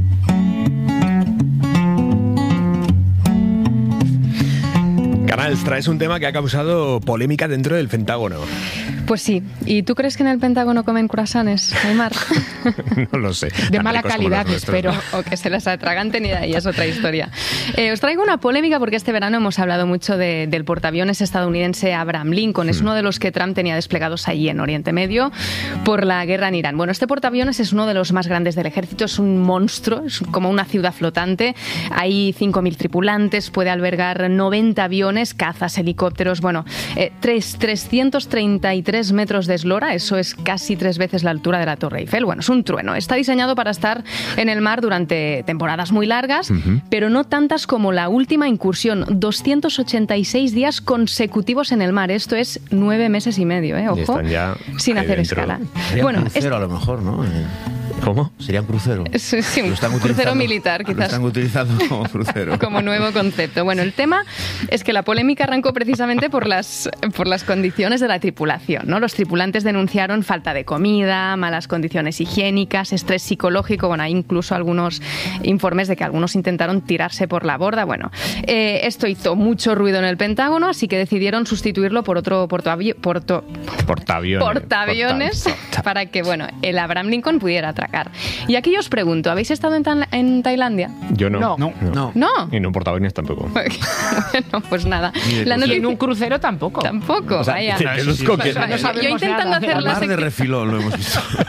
Canals, traes un tema que ha causado polémica dentro del Pentágono. Pues sí. ¿Y tú crees que en el Pentágono comen croissants, Aymar? No lo sé. De mala calidad, espero. O que se las atraganten, y de ahí es otra historia. Eh, os traigo una polémica porque este verano hemos hablado mucho de, del portaaviones estadounidense Abraham Lincoln. Es uno de los que Trump tenía desplegados allí en Oriente Medio por la guerra en Irán. Bueno, este portaaviones es uno de los más grandes del ejército, es un monstruo, es como una ciudad flotante. Hay cinco mil tripulantes, puede albergar noventa aviones, cazas, helicópteros, bueno, eh, trescientos treinta y tres metros de eslora, eso es casi tres veces la altura de la Torre Eiffel. Bueno, es un trueno. Está diseñado para estar en el mar durante temporadas muy largas, uh-huh. pero no tantas como la última incursión, doscientos ochenta y seis días consecutivos en el mar. Esto es nueve meses y medio, ¿eh? Ojo, sin hacer dentro. Escala. Sería bueno, un crucero es... a lo mejor, ¿no? ¿Cómo? Sería un crucero. Sí, sí, un crucero militar, quizás. Lo están utilizando como crucero. Como nuevo concepto. Bueno, el tema es que la polémica arrancó precisamente por las, por las condiciones de la tripulación, ¿no? Los tripulantes denunciaron falta de comida, malas condiciones higiénicas, estrés psicológico. Bueno, hay incluso algunos informes de que algunos intentaron tirarse por la borda. Bueno, eh, esto hizo mucho ruido en el Pentágono, así que decidieron sustituirlo por otro portaavio, porto, portaaviones, portaaviones porta, para que, bueno, el Abraham Lincoln pudiera atracar. Y aquí os pregunto, ¿habéis estado en, Ta- en Tailandia? Yo no. No. No. no. ¿No? Y en un portaaviones tampoco. Bueno, pues nada. La noticia... En un crucero tampoco. Tampoco, o sea, vaya. No, no, no, no, no, no yo intentando hacer la de refilón lo hemos visto.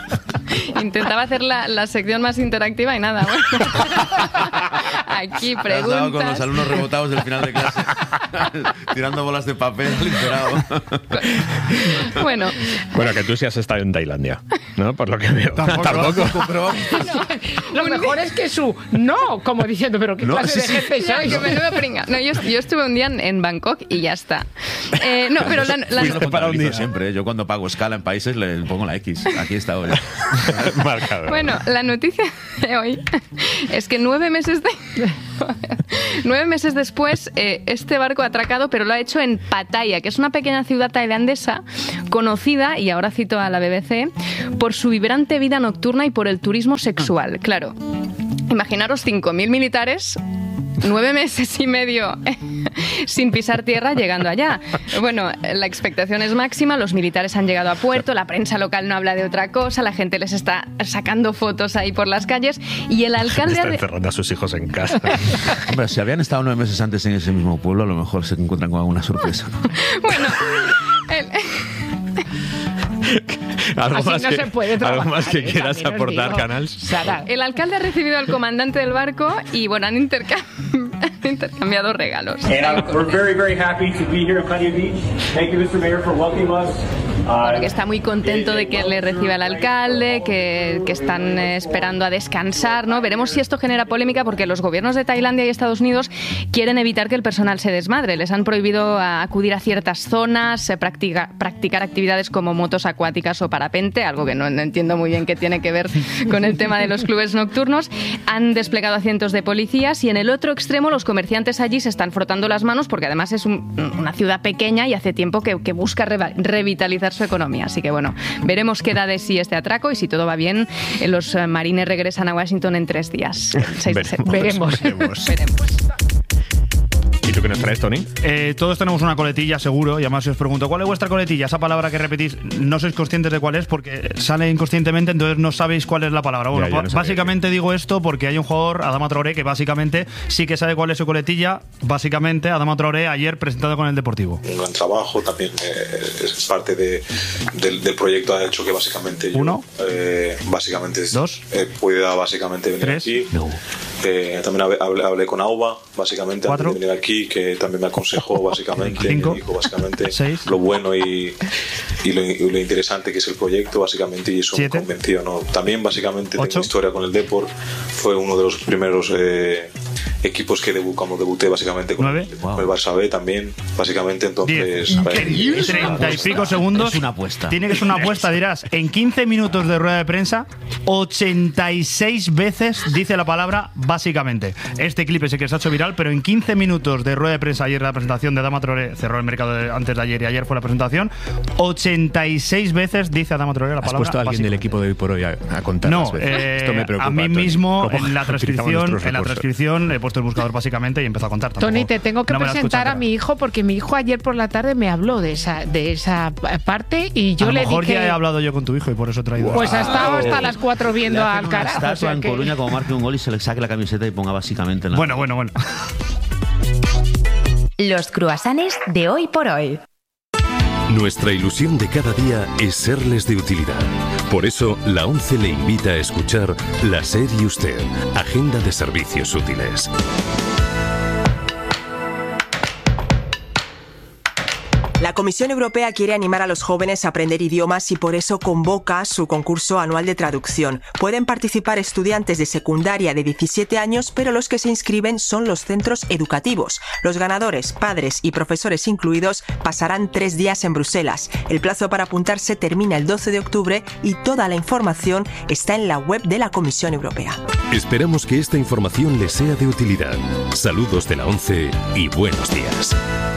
Intentaba hacer la, la sección más interactiva y nada. Bueno. Aquí Te has dado con los preguntas. alumnos rebotados del final de clase, tirando bolas de papel al enterado. Bueno, Bueno, que tú sí has estado en Tailandia, ¿no? Por lo que veo. Tampoco. Pero Lo mejor es que su no, como diciendo, pero qué No, clase sí, de sí. gente no, sois. que menuda pringa. No, yo, yo estuve un día en, en Bangkok y ya está. Eh, no, pero la, la- Yo lo contabilizo siempre, ¿eh? Yo cuando pago escala en países le pongo la X. Aquí está ahora. Marcado. Bueno, la noticia de hoy es que nueve meses de... nueve meses después, eh, este barco ha atracado, pero lo ha hecho en Pattaya, que es una pequeña ciudad tailandesa conocida, y ahora cito a la B B C, por su vibrante vida nocturna y por el turismo sexual. Claro, imaginaros cinco mil militares... Nueve meses y medio sin pisar tierra llegando allá. Bueno, la expectación es máxima, los militares han llegado a puerto, la prensa local no habla de otra cosa, la gente les está sacando fotos ahí por las calles y el alcalde... Está de- encerrando a sus hijos en casa. Hombre, si habían estado nueve meses antes en ese mismo pueblo, a lo mejor se encuentran con alguna sorpresa. Bueno, el- ¿Algo, Así más, no que, se puede algo trabajar, más que eh, quieras también os aportar, digo. Canals? Sara. el alcalde ha recibido al comandante del barco y, bueno, han intercam- intercambiado regalos. And uh, we're very, very happy to be here at Pattaya Beach. Thank you, mister Mayor, for welcoming us. Bueno, que está muy contento de que le reciba el alcalde, que, que están eh, esperando a descansar, ¿no? Veremos si esto genera polémica porque los gobiernos de Tailandia y Estados Unidos quieren evitar que el personal se desmadre. Les han prohibido a- acudir a ciertas zonas, eh, practica- practicar actividades como motos acuáticas o parapente, algo que no, no entiendo muy bien qué tiene que ver con el tema de los clubes nocturnos. Han desplegado a cientos de policías y en el otro extremo los comerciantes allí se están frotando las manos porque además es un- una ciudad pequeña y hace tiempo que, que busca reva- revitalizar su economía. Así que bueno, veremos qué da de sí este atraco y si todo va bien, eh, los eh, marines regresan a Washington en tres días. el seis de septiembre. Veremos. Veremos. Veremos. ¿Y tú qué nos traes, Tony? Eh, todos tenemos una coletilla, seguro, y además si os pregunto, ¿cuál es vuestra coletilla? Esa palabra que repetís, no sois conscientes de cuál es porque sale inconscientemente, entonces no sabéis cuál es la palabra. Bueno, Ya, yo no sabía básicamente digo esto porque hay un jugador, Adama Traoré, que básicamente sí que sabe cuál es su coletilla. Básicamente, Adama Traoré ayer presentado con el Deportivo. Un gran trabajo, también eh, es parte de, del, del proyecto, ha hecho que básicamente yo, Uno. eh, básicamente es- Dos. eh, pueda básicamente venir Tres. aquí. Eh, también hablé, hablé- hablé con Auba, básicamente, Cuatro. antes de venir aquí, que también me aconsejó básicamente, Cinco. me dijo básicamente Seis. lo bueno y, y, lo, y lo interesante que es el proyecto, básicamente, y eso Siete. me convenció, ¿no? También básicamente Ocho. tengo historia con el Depor, fue uno de los primeros eh, equipos que debu cuando debuté básicamente con, Nueve. el, con el Barça B también, básicamente, entonces... para- Treinta y pico segundos. Es una apuesta. Tiene que ser una apuesta, dirás. En quince minutos de rueda de prensa, ochenta y seis veces dice la palabra básicamente. Este clip es el que se ha hecho viral, pero en quince minutos de rueda de prensa, ayer la presentación de Adama Traoré, cerró el mercado de- antes de ayer y ayer fue la presentación, ochenta y seis veces dice Adama Traoré la ¿Has palabra puesto a alguien del básicamente. equipo de hoy por hoy a, a contar No, las veces? eh, Esto me preocupa, a mí Tony. mismo ¿Cómo en la utilizamos transcripción, nuestros en la recursos? transcripción he puesto el buscador básicamente y he empezado a contar. Tampoco- Tony, te tengo que no me la presentar escuchan, a mi hijo porque mi hijo ayer por la tarde me habló de esa de esa parte y yo a lo le mejor dije... ya he hablado yo con tu hijo y por eso he traído. Pues ha estado hasta las cuatro viendo Le hacen al una carajo. estatua o sea en que- Coruña como marque un gol y se le saque la camiseta y ponga básicamente en la... Bueno, bueno, bueno. Los cruasanes de hoy por hoy. Nuestra ilusión de cada día es serles de utilidad. Por eso, la ONCE le invita a escuchar La SER y Usted, Agenda de Servicios Útiles. La Comisión Europea quiere animar a los jóvenes a aprender idiomas y por eso convoca su concurso anual de traducción. Pueden participar estudiantes de secundaria de diecisiete años, pero los que se inscriben son los centros educativos. Los ganadores, padres y profesores incluidos, pasarán tres días en Bruselas. El plazo para apuntarse termina el doce de octubre y toda la información está en la web de la Comisión Europea. Esperamos que esta información les sea de utilidad. Saludos de la ONCE y buenos días.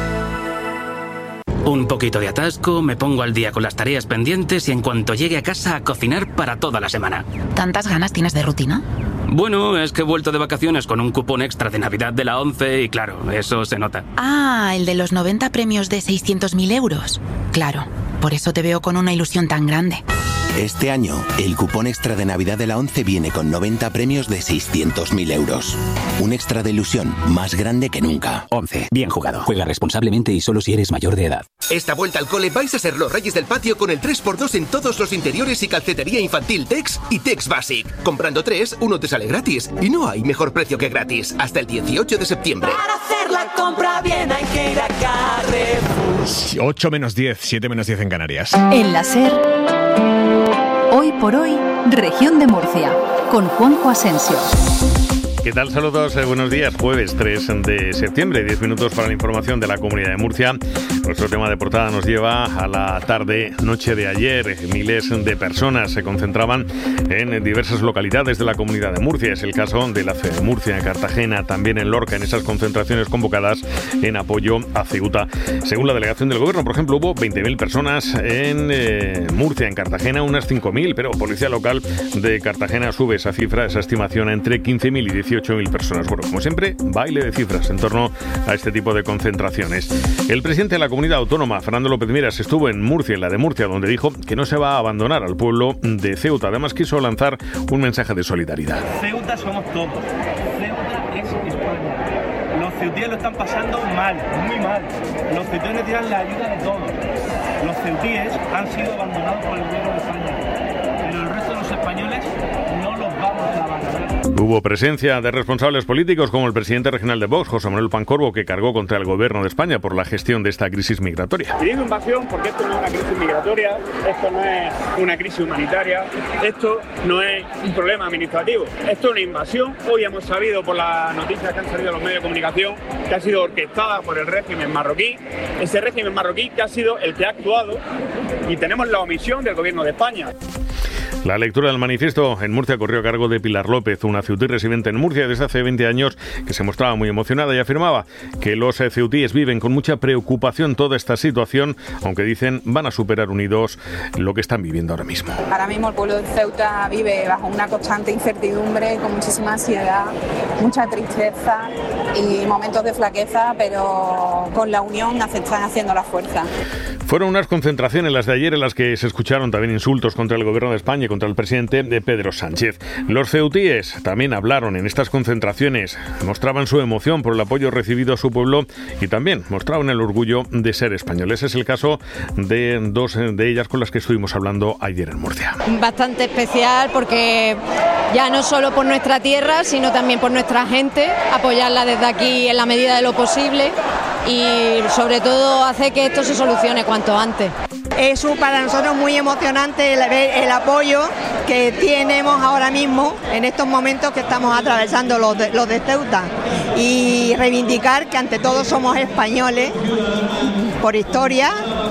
Un poquito de atasco, me pongo al día con las tareas pendientes y en cuanto llegue a casa a cocinar para toda la semana. ¿Tantas ganas tienes de rutina? Bueno, es que he vuelto de vacaciones con un cupón extra de Navidad de la ONCE y claro, eso se nota. Ah, el de los noventa premios de seiscientos mil euros. Claro, por eso te veo con una ilusión tan grande. Este año, el cupón extra de Navidad de la ONCE viene con noventa premios de seiscientos mil euros. Un extra de ilusión más grande que nunca. ONCE. Bien jugado. Juega responsablemente y solo si eres mayor de edad. Esta vuelta al cole vais a ser los reyes del patio con el tres por dos en todos los interiores y calcetería infantil Tex y Tex Basic. Comprando tres, uno te sale gratis. Y no hay mejor precio que gratis. Hasta el dieciocho de septiembre. Para hacer la compra bien hay que ir a Carrefour. ocho menos diez, siete menos diez en Canarias. En la SER, hoy por hoy, Región de Murcia, con Juanjo Asensio. ¿Qué tal? Saludos, eh, buenos días. Jueves tres de septiembre, diez minutos para la información de la Comunidad de Murcia. Nuestro tema de portada nos lleva a la tarde, noche de ayer. Miles de personas se concentraban en diversas localidades de la Comunidad de Murcia. Es el caso de la ciudad de Murcia, en Cartagena, también en Lorca, en esas concentraciones convocadas en apoyo a Ceuta. Según la delegación del Gobierno, por ejemplo, hubo veinte mil personas en eh, Murcia, en Cartagena unas cinco mil, pero Policía Local de Cartagena sube esa cifra, esa estimación, a entre quince mil y dieciocho mil personas. Bueno, como siempre, baile de cifras en torno a este tipo de concentraciones. El presidente de la comunidad autónoma, Fernando López Miras, estuvo en Murcia, en la de Murcia, donde dijo que no se va a abandonar al pueblo de Ceuta. Además, quiso lanzar un mensaje de solidaridad. Ceuta somos todos. Ceuta es España. Los ceutíes lo están pasando mal, muy mal. Los ceutíes necesitan la ayuda de todos. Los ceutíes han sido abandonados por el gobierno de España. Pero el resto de los españoles no los vamos a abandonar. Hubo presencia de responsables políticos como el presidente regional de Vox, José Manuel Pancorbo, que cargó contra el gobierno de España por la gestión de esta crisis migratoria. Y digo invasión porque esto no es una crisis migratoria, esto no es una crisis humanitaria, esto no es un problema administrativo, esto es una invasión. Hoy hemos sabido por las noticias que han salido en los medios de comunicación que ha sido orquestada por el régimen marroquí, ese régimen marroquí que ha sido el que ha actuado, y tenemos la omisión del gobierno de España. La lectura del manifiesto en Murcia corrió a cargo de Pilar López, una ceutí residente en Murcia desde hace veinte años, que se mostraba muy emocionada y afirmaba que los ceutíes viven con mucha preocupación toda esta situación, aunque dicen van a superar unidos lo que están viviendo ahora mismo. Ahora mismo el pueblo de Ceuta vive bajo una constante incertidumbre, con muchísima ansiedad, mucha tristeza y momentos de flaqueza, pero con la unión se están haciendo la fuerza. Fueron unas concentraciones las de ayer en las que se escucharon también insultos contra el gobierno de España y contra el presidente de Pedro Sánchez. Los ceutíes también hablaron en estas concentraciones, mostraban su emoción por el apoyo recibido a su pueblo y también mostraban el orgullo de ser españoles. Es el caso de dos de ellas con las que estuvimos hablando ayer en Murcia. Bastante especial porque ya no solo por nuestra tierra, sino también por nuestra gente, apoyarla desde aquí en la medida de lo posible y sobre todo hacer que esto se solucione cuanto antes. Es para nosotros muy emocionante el ver el apoyo que tenemos ahora mismo en estos momentos que estamos atravesando los de, los de Ceuta, y reivindicar que ante todo somos españoles por historia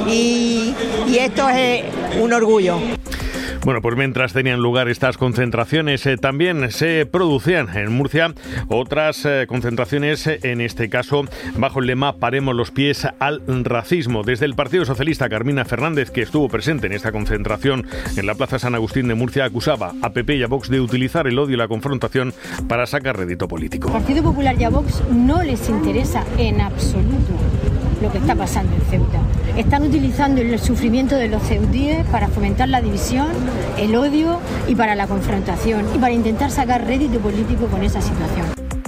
y, y esto es un orgullo. Bueno, pues mientras tenían lugar estas concentraciones, eh, también se producían en Murcia otras eh, concentraciones, eh, en este caso bajo el lema Paremos los pies al racismo. Desde el Partido Socialista, Carmina Fernández, que estuvo presente en esta concentración en la Plaza San Agustín de Murcia, acusaba a P P y a Vox de utilizar el odio y la confrontación para sacar rédito político. Al Partido Popular y a Vox no les interesa en absoluto lo que está pasando en Ceuta. Están utilizando el sufrimiento de los ceutíes para fomentar la división, el odio y para la confrontación y para intentar sacar rédito político con esa situación.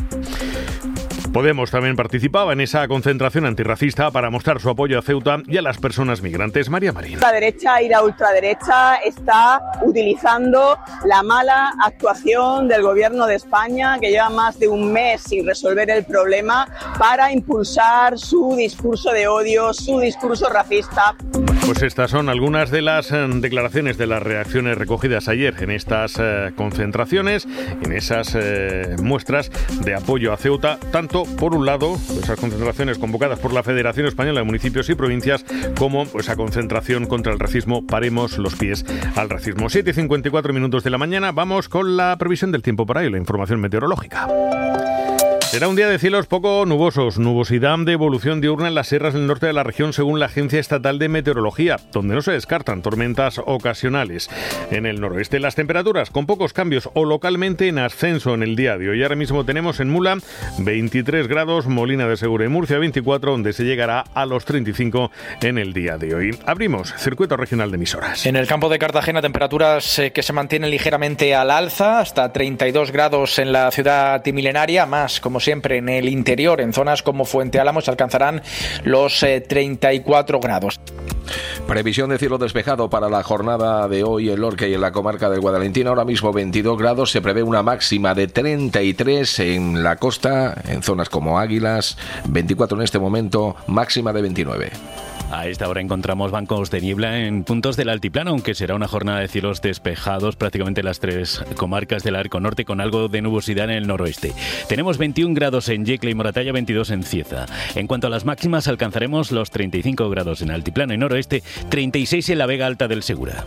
Podemos también participaba en esa concentración antirracista para mostrar su apoyo a Ceuta y a las personas migrantes. María Marín. La derecha y la ultraderecha está utilizando la mala actuación del gobierno de España, que lleva más de un mes sin resolver el problema, para impulsar su discurso de odio, su discurso racista. Pues estas son algunas de las eh, declaraciones, de las reacciones recogidas ayer en estas eh, concentraciones, en esas eh, muestras de apoyo a Ceuta, tanto por un lado esas concentraciones convocadas por la Federación Española de Municipios y Provincias, como esa concentración contra el racismo. Paremos los pies al racismo. siete y cincuenta y cuatro minutos de la mañana, vamos con la previsión del tiempo para hoy, la información meteorológica. Será un día de cielos poco nubosos, nubosidad de evolución diurna en las sierras del norte de la región según la Agencia Estatal de Meteorología, donde no se descartan tormentas ocasionales. En el noroeste las temperaturas con pocos cambios o localmente en ascenso en el día de hoy. Ahora mismo tenemos en Mula veintitrés grados, Molina de Segura y Murcia veinticuatro, donde se llegará a los treinta y cinco en el día de hoy. Abrimos circuito regional de emisoras. En el campo de Cartagena, temperaturas eh, que se mantienen ligeramente al alza, hasta treinta y dos grados en la ciudad antimilenaria, más como siempre en el interior, en zonas como Fuente Álamo se alcanzarán los eh, treinta y cuatro grados. Previsión de cielo despejado para la jornada de hoy en Lorca y en la comarca del Guadalentín. Ahora mismo veintidós grados, se prevé una máxima de treinta y tres en la costa, en zonas como Águilas, veinticuatro en este momento, máxima de veintinueve. A esta hora encontramos bancos de niebla en puntos del altiplano, aunque será una jornada de cielos despejados prácticamente en las tres comarcas del Arco Norte, con algo de nubosidad en el noroeste. Tenemos veintiún grados en Yecla y Moratalla, veintidós en Cieza. En cuanto a las máximas, alcanzaremos los treinta y cinco grados en altiplano y noroeste, treinta y seis en la Vega Alta del Segura.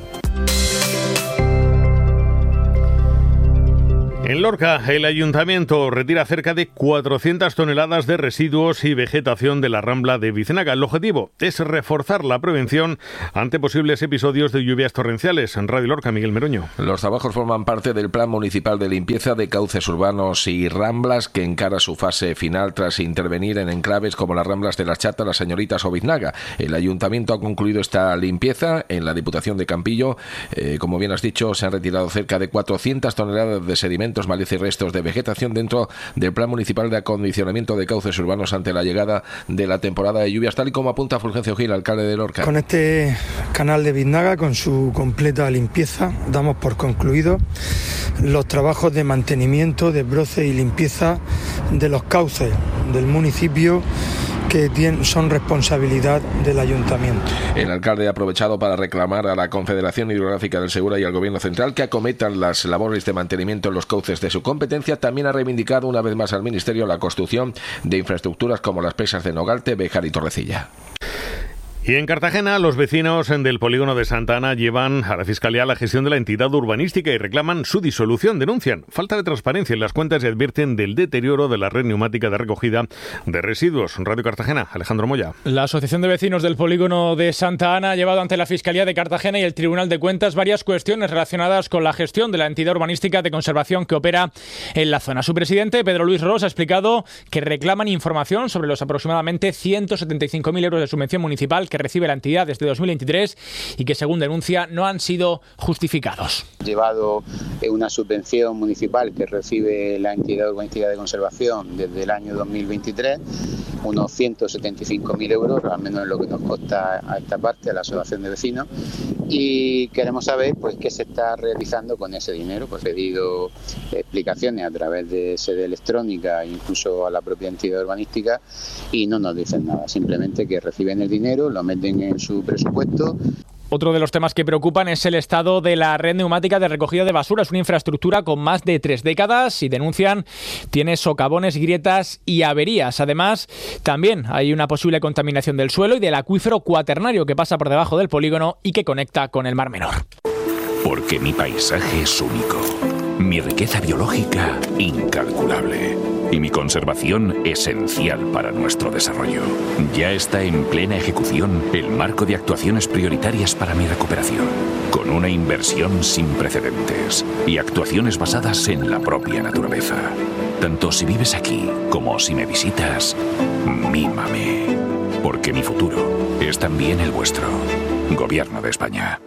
En Lorca, el ayuntamiento retira cerca de cuatrocientas toneladas de residuos y vegetación de la Rambla de Bicenaga. El objetivo es reforzar la prevención ante posibles episodios de lluvias torrenciales. En Radio Lorca, Miguel Meroño. Los trabajos forman parte del Plan Municipal de Limpieza de Cauces Urbanos y Ramblas, que encara su fase final tras intervenir en enclaves como las Ramblas de la Chata, las Señoritas o Biznaga. El ayuntamiento ha concluido esta limpieza en la Diputación de Campillo. Eh, como bien has dicho, se han retirado cerca de cuatrocientas toneladas de sedimentos, maleza y restos de vegetación dentro del Plan Municipal de Acondicionamiento de Cauces Urbanos ante la llegada de la temporada de lluvias, tal y como apunta Fulgencio Gil, alcalde de Lorca. Con este canal de Biznaga, con su completa limpieza, damos por concluidos los trabajos de mantenimiento, desbroce y limpieza de los cauces del municipio, que tienen, son responsabilidad del ayuntamiento. El alcalde ha aprovechado para reclamar a la Confederación Hidrográfica del Segura y al Gobierno Central que acometan las labores de mantenimiento en los cauces de su competencia. También ha reivindicado una vez más al Ministerio la construcción de infraestructuras como las presas de Nogalte, Béjar y Torrecilla. Y en Cartagena, los vecinos del polígono de Santa Ana llevan a la Fiscalía la gestión de la entidad urbanística y reclaman su disolución. Denuncian falta de transparencia en las cuentas y advierten del deterioro de la red neumática de recogida de residuos. Radio Cartagena, Alejandro Moya. La Asociación de Vecinos del polígono de Santa Ana ha llevado ante la Fiscalía de Cartagena y el Tribunal de Cuentas varias cuestiones relacionadas con la gestión de la entidad urbanística de conservación que opera en la zona. Su presidente, Pedro Luis Ros, ha explicado que reclaman información sobre los aproximadamente ciento setenta y cinco mil euros de subvención municipal que recibe la entidad desde dos mil veintitrés y que, según denuncia, no han sido justificados. Llevado una subvención municipal que recibe la entidad urbanística de conservación desde el año dos mil veintitrés, unos ciento setenta y cinco mil euros, al menos es lo que nos consta a esta parte, a la asociación de vecinos, y queremos saber pues qué se está realizando con ese dinero. Pues he pedido explicaciones a través de sede electrónica, incluso a la propia entidad urbanística, y no nos dicen nada, simplemente que reciben el dinero, lo meten en su presupuesto. Otro de los temas que preocupan es el estado de la red neumática de recogida de basura. Es una infraestructura con más de tres décadas y denuncian tiene socavones, grietas y averías. Además, también hay una posible contaminación del suelo y del acuífero cuaternario que pasa por debajo del polígono y que conecta con el Mar Menor. Porque mi paisaje es único, mi riqueza biológica incalculable y mi conservación esencial para nuestro desarrollo. Ya está en plena ejecución el marco de actuaciones prioritarias para mi recuperación, con una inversión sin precedentes y actuaciones basadas en la propia naturaleza. Tanto si vives aquí como si me visitas, mímame, porque mi futuro es también el vuestro. Gobierno de España.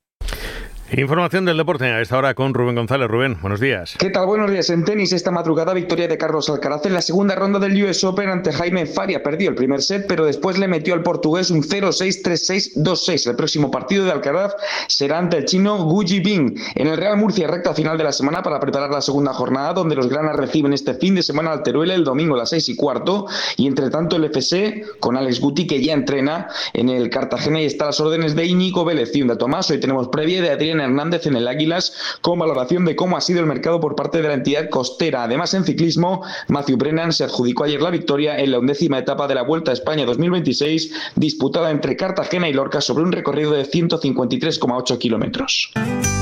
Información del deporte a esta hora con Rubén González. Rubén, buenos días. ¿Qué tal? Buenos días. En tenis, esta madrugada, victoria de Carlos Alcaraz en la segunda ronda del U S Open ante Jaime Faria. Perdió el primer set, pero después le metió al portugués un cero seis, tres seis, dos seis. El próximo partido de Alcaraz será ante el chino Gu Jibing en el Real Murcia, recta final de la semana para preparar la segunda jornada, donde los granas reciben este fin de semana al Teruel el domingo a las seis y cuarto. Y entre tanto, el F C con Alex Guti, que ya entrena en el Cartagena y está a las órdenes de Íñigo Vélez y un dato más. Hoy tenemos previa de Adrián Hernández en el Águilas con valoración de cómo ha sido el mercado por parte de la entidad costera. Además, en ciclismo, Matthew Brennan se adjudicó ayer la victoria en la undécima etapa de la Vuelta a España dos mil veintiséis, disputada entre Cartagena y Lorca sobre un recorrido de ciento cincuenta y tres coma ocho kilómetros.